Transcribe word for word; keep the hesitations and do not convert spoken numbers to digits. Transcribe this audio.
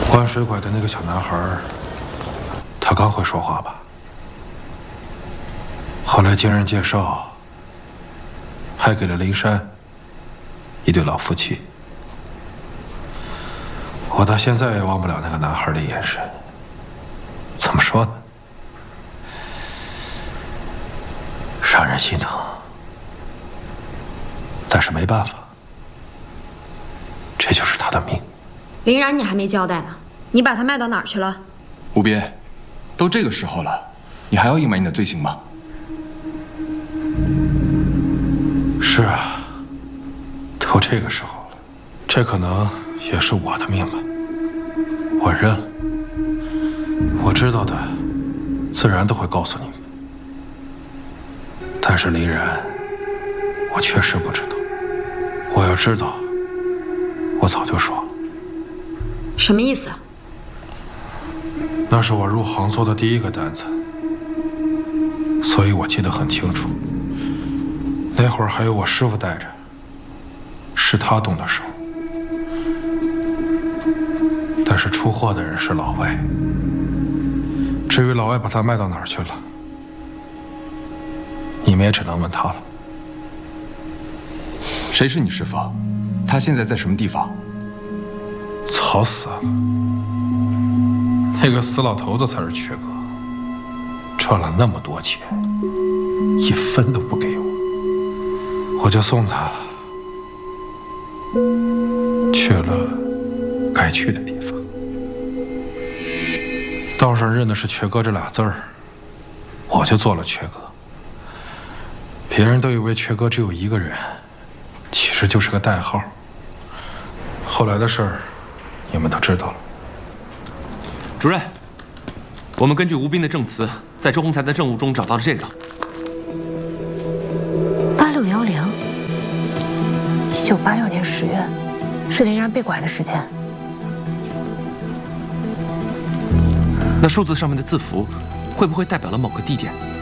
关水拐的那个小男孩，他刚会说话吧？后来经人介绍，还给了灵山一对老夫妻。我到现在也忘不了那个男孩的眼神。怎么说呢？让人心疼。但是没办法，这就是他的命。 林然，你还没交代呢，你把他卖到哪儿去了？ 无边，都这个时候了，你还要隐瞒你的罪行吗？ 是啊，都这个时候了，这可能也是我的命吧。我认了，我知道的，自然都会告诉你们。但是林然，我确实不知道。我要知道，我早就说了。 什么意思啊？ 那是我入行做的第一个单子，所以我记得很清楚。那会儿还有我师傅带着，是他动的手。但是出货的人是老外。至于老外把他卖到哪儿去了，你们也只能问他了。 谁是你师傅？他现在在什么地方？ 早死了。那个死老头子才是缺哥，赚了那么多钱，一分都不给我，我就送他去了该去的地方。道上认的是缺哥这俩字儿，我就做了缺哥。别人都以为缺哥只有一个人，其实就是个代号。后来的事儿，你们都知道了。 主任，我们根据吴斌的证词，在周洪才的证物中找到了这个。 八六幺零，一九八六年十月，是林然被拐的时间。 那数字上面的字符，会不会代表了某个地点？